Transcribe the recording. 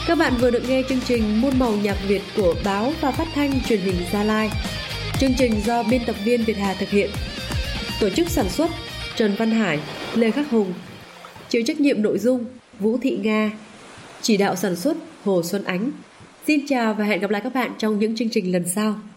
Các bạn vừa được nghe chương trình Muôn màu nhạc Việt của báo và phát thanh truyền hình Gia Lai. Chương trình do biên tập viên Việt Hà thực hiện. Tổ chức sản xuất Trần Văn Hải, Lê Khắc Hùng. Chịu trách nhiệm nội dung Vũ Thị Nga. Chỉ đạo sản xuất Hồ Xuân Ánh. Xin chào và hẹn gặp lại các bạn trong những chương trình lần sau.